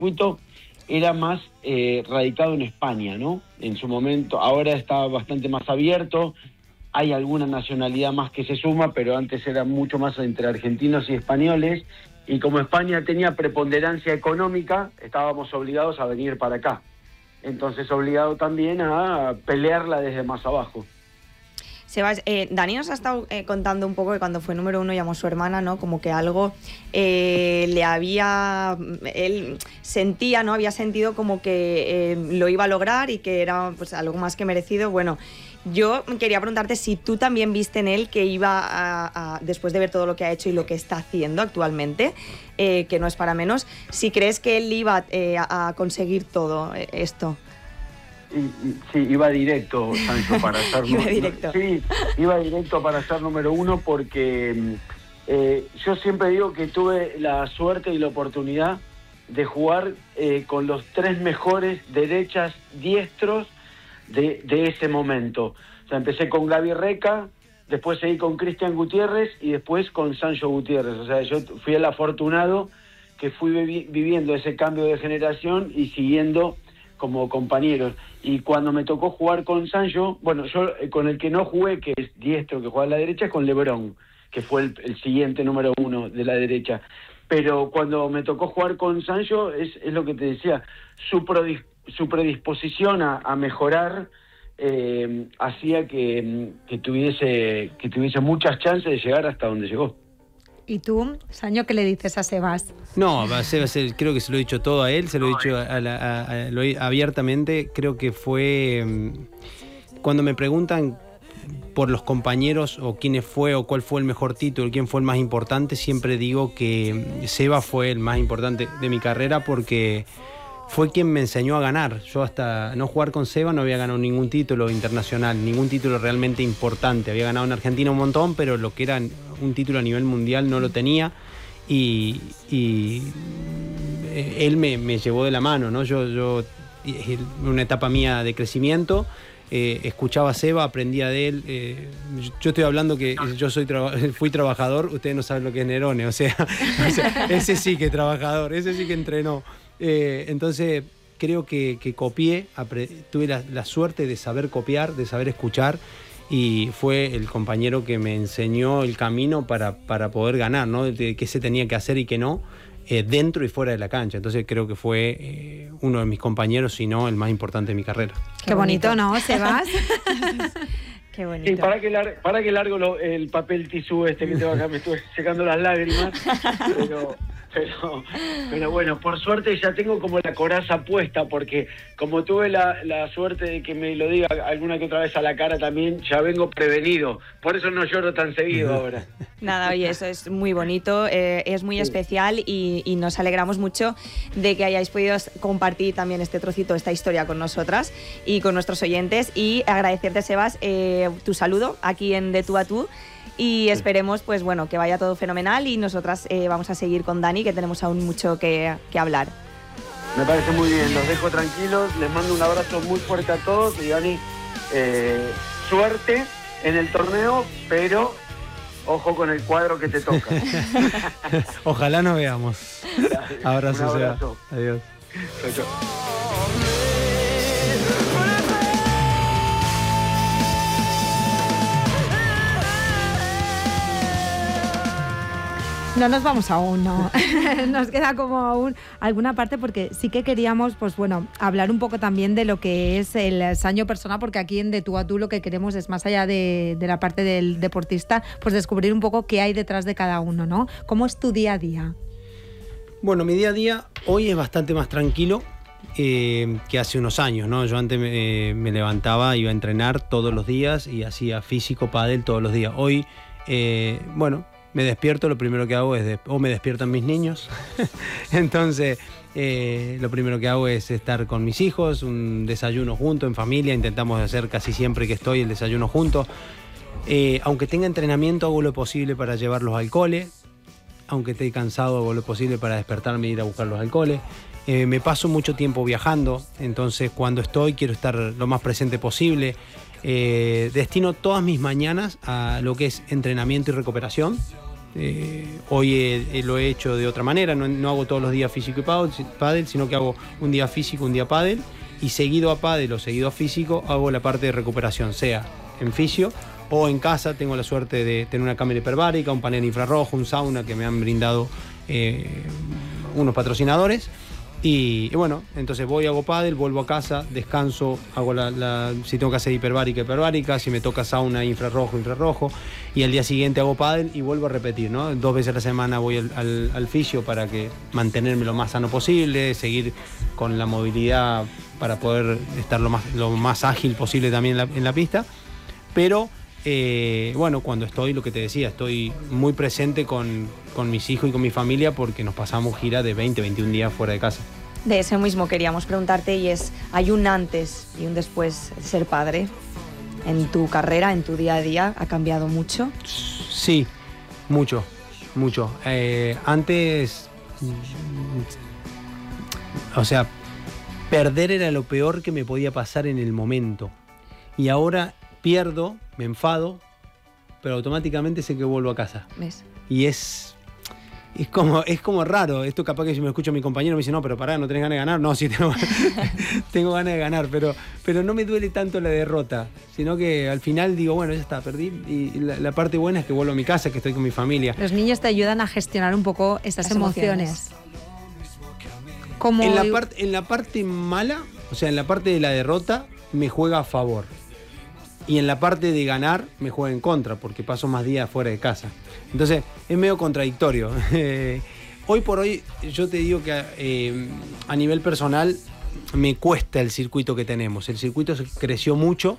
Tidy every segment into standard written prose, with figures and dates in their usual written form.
circuito era más radicado en España, ¿no? En su momento, ahora está bastante más abierto, hay alguna nacionalidad más que se suma, pero antes era mucho más entre argentinos y españoles, y como España tenía preponderancia económica, estábamos obligados a venir para acá. Entonces obligado también a pelearla desde más abajo. Sebas, Dani nos ha estado contando un poco que cuando fue número 1 llamó a su hermana, ¿no? Como que algo él sentía, ¿no? Había sentido como que lo iba a lograr y que era pues algo más que merecido. Bueno, yo quería preguntarte si tú también viste en él que iba después de ver todo lo que ha hecho y lo que está haciendo actualmente, que no es para menos, si crees que él iba a conseguir todo esto. Sí, iba directo, Sancho, para ser iba directo para ser número 1 porque yo siempre digo que tuve la suerte y la oportunidad de jugar con los 3 mejores derechas diestros de ese momento. O sea, empecé con Gaby Reca, después seguí con Cristian Gutiérrez y después con Sancho Gutiérrez. O sea, yo fui el afortunado que fui viviendo ese cambio de generación y siguiendo como compañeros. Y cuando me tocó jugar con Sancho, bueno, yo con el que no jugué, que es diestro, que juega a la derecha, es con Lebrón, que fue el siguiente número 1 de la derecha. Pero cuando me tocó jugar con Sancho, es lo que te decía, su predisposición a mejorar hacía que tuviese muchas chances de llegar hasta donde llegó. ¿Y tú, Saño, qué le dices a Sebas? No, a Sebas creo que se lo he dicho todo a él, se lo he dicho abiertamente. Creo que fue cuando me preguntan por los compañeros o quién fue o cuál fue el mejor título, quién fue el más importante, siempre digo que Sebas fue el más importante de mi carrera porque fue quien me enseñó a ganar. Yo hasta no jugar con Seba no había ganado ningún título internacional, ningún título realmente importante. Había ganado en Argentina un montón, pero lo que era un título a nivel mundial no lo tenía. Y él me llevó de la mano, ¿no? Yo una etapa mía de crecimiento, escuchaba a Seba, aprendía de él. Yo estoy hablando que yo fui trabajador, ustedes no saben lo que es Nerone, o sea ese sí que trabajador, ese sí que entrenó. Entonces creo que copié, tuve la suerte de saber copiar, de saber escuchar, y fue el compañero que me enseñó el camino para poder ganar, ¿no? De qué se tenía que hacer y qué no, dentro y fuera de la cancha. Entonces creo que fue uno de mis compañeros, si no el más importante de mi carrera. Qué bonito, ¿no, Sebas? Qué bonito. Sí, para que largo el papel tisú que tengo acá, me estuve secando las lágrimas, pero bueno, por suerte ya tengo como la coraza puesta, porque como tuve la suerte de que me lo diga alguna que otra vez a la cara también, ya vengo prevenido, por eso no lloro tan seguido ahora. Nada, oye, eso es muy bonito, es muy especial y nos alegramos mucho de que hayáis podido compartir también este trocito, esta historia con nosotras y con nuestros oyentes, y agradecerte, Sebas, tu saludo aquí en De Tú a Tú. Y esperemos, pues bueno, que vaya todo fenomenal, y nosotras vamos a seguir con Dani, que tenemos aún mucho que hablar. Me parece muy bien, los dejo tranquilos, les mando un abrazo muy fuerte a todos y Dani, suerte en el torneo, pero ojo con el cuadro que te toca. Ojalá nos veamos. Abrazo, Seba. Adiós. Chau, chau. No nos vamos aún, no. Nos queda como aún alguna parte, porque sí que queríamos, pues bueno, hablar un poco también de lo que es el Saño persona, porque aquí en De Tú a Tú lo que queremos es, más allá de la parte del deportista, pues descubrir un poco qué hay detrás de cada uno, ¿no? ¿Cómo es tu día a día? Bueno, mi día a día hoy es bastante más tranquilo que hace unos años, ¿no? Yo antes me levantaba, iba a entrenar todos los días y hacía físico, pádel todos los días. Hoy, bueno, me despierto, lo primero que hago es, o me despiertan mis niños, entonces lo primero que hago es estar con mis hijos, un desayuno juntos, en familia, intentamos hacer casi siempre que estoy el desayuno juntos. Aunque tenga entrenamiento, hago lo posible para llevarlos al cole, aunque esté cansado, hago lo posible para despertarme e ir a buscarlos al cole. Me paso mucho tiempo viajando, entonces cuando estoy quiero estar lo más presente posible. Destino todas mis mañanas a lo que es entrenamiento y recuperación. Hoy lo he hecho de otra manera, no hago todos los días físico y pádel, sino que hago un día físico, un día pádel, y seguido a pádel o seguido a físico hago la parte de recuperación, sea en fisio o en casa. Tengo la suerte de tener una cámara hiperbárica, un panel infrarrojo, un sauna que me han brindado unos patrocinadores. Y bueno, entonces voy, hago pádel, vuelvo a casa, descanso, hago si tengo que hacer hiperbárica, si me toca sauna, infrarrojo, y al día siguiente hago pádel y vuelvo a repetir, ¿no? 2 veces a la semana voy al fisio para mantenerme lo más sano posible, seguir con la movilidad para poder estar lo más ágil posible también en la pista. Pero bueno, cuando estoy, lo que te decía, estoy muy presente con mis hijos y con mi familia, porque nos pasamos gira de 20, 21 días fuera de casa. De eso mismo queríamos preguntarte, y ¿hay un antes y un después de ser padre? ¿En tu carrera, en tu día a día, ha cambiado mucho? Sí, mucho. Antes, o sea, perder era lo peor que me podía pasar en el momento. Y ahora pierdo, me enfado, pero automáticamente sé que vuelvo a casa. ¿Ves? Y es como raro. Esto capaz que si me escucho a mi compañero me dice, no, pero pará, ¿no tenés ganas de ganar? No, sí, tengo ganas de ganar, pero no me duele tanto la derrota, sino que al final digo, bueno, ya está, perdí. Y la parte buena es que vuelvo a mi casa, que estoy con mi familia. Los niños te ayudan a gestionar un poco esas emociones. Como en la parte mala, o sea, en la parte de la derrota, me juega a favor. Y en la parte de ganar me juega en contra, porque paso más días fuera de casa. Entonces es medio contradictorio. Hoy por hoy yo te digo que a nivel personal me cuesta el circuito que tenemos. El circuito creció mucho,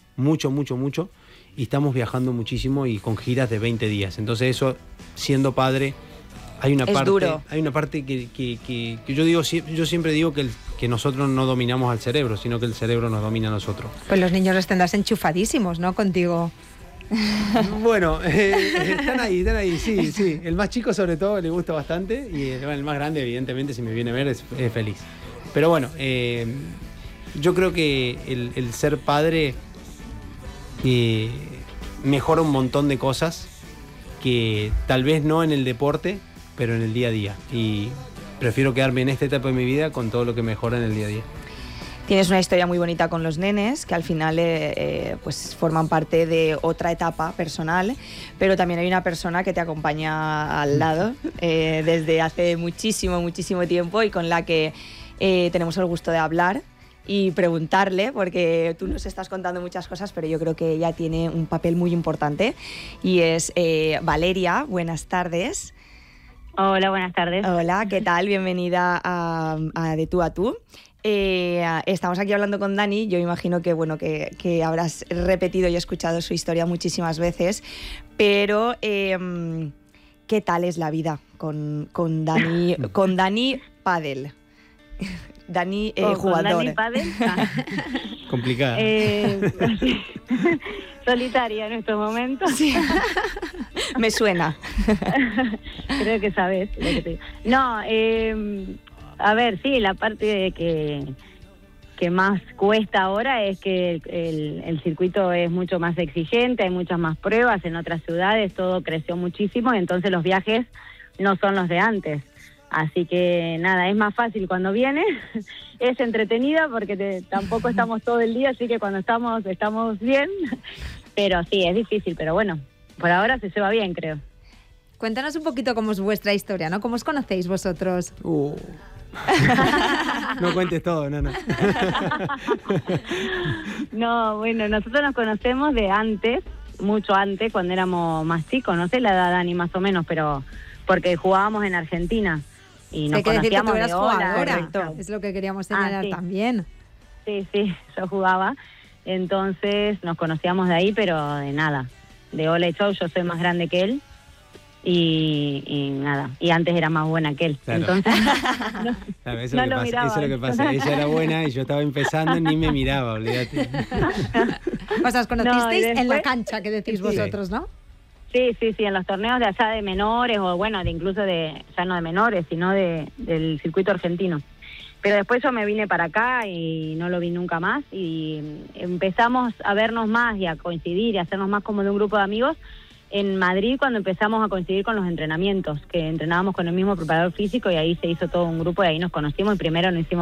y estamos viajando muchísimo y con giras de 20 días. Entonces eso, siendo padre, hay una parte que yo siempre digo que nosotros no dominamos al cerebro, sino que el cerebro nos domina a nosotros. Pues los niños los tendrás enchufadísimos, ¿no? Contigo. Bueno, están ahí, sí. El más chico sobre todo le gusta bastante, y el más grande, evidentemente, si me viene a ver, es feliz. Pero bueno, yo creo que el ser padre mejora un montón de cosas que tal vez no en el deporte, pero en el día a día. Y prefiero quedarme en esta etapa de mi vida con todo lo que mejora en el día a día. Tienes una historia muy bonita con los nenes, que al final pues forman parte de otra etapa personal, pero también hay una persona que te acompaña al lado desde hace muchísimo tiempo, y con la que tenemos el gusto de hablar y preguntarle, porque tú nos estás contando muchas cosas, pero yo creo que ella tiene un papel muy importante, y es Valeria. Buenas tardes. Hola, buenas tardes. Hola, ¿qué tal? Bienvenida a De Tú a Tú. Estamos aquí hablando con Dani. Yo imagino que, bueno, que habrás repetido y escuchado su historia muchísimas veces, pero ¿qué tal es la vida con Dani, con Dani Pádel? Dani jugador. Con Dani Pádel. Complicada. Solitaria en estos momentos. Sí. Me suena. Creo que sabes lo que te digo. No, a ver, sí, la parte que más cuesta ahora es que el circuito es mucho más exigente, hay muchas más pruebas en otras ciudades, todo creció muchísimo, entonces los viajes no son los de antes. Así que nada, es más fácil cuando vienes, es entretenida porque tampoco estamos todo el día, así que cuando estamos bien, pero sí, es difícil, pero bueno, por ahora se lleva bien, creo. Cuéntanos un poquito cómo es vuestra historia, ¿no? ¿Cómo os conocéis vosotros? No cuentes todo, no. No, bueno, nosotros nos conocemos de antes, mucho antes, cuando éramos más chicos, no sé la edad, Dani, más o menos, pero porque jugábamos en Argentina. Y nos conocíamos de jugadora. Es lo que queríamos señalar también. Sí, yo jugaba. Entonces nos conocíamos de ahí, pero de nada. De Ole Show, yo soy más grande que él. Y nada. Y antes era más buena que él. Claro. Entonces no lo miraba. Eso es lo que pasa. Ella era buena y yo estaba empezando y ni me miraba, olvídate. O sea, os conocisteis después, en la cancha, que decís vosotros, ¿no? Sí, en los torneos de allá de menores, o bueno, incluso ya no de menores, sino del circuito argentino. Pero después yo me vine para acá y no lo vi nunca más, y empezamos a vernos más y a coincidir y a hacernos más como de un grupo de amigos en Madrid cuando empezamos a coincidir con los entrenamientos, que entrenábamos con el mismo preparador físico y ahí se hizo todo un grupo y ahí nos conocimos y primero nos hicimos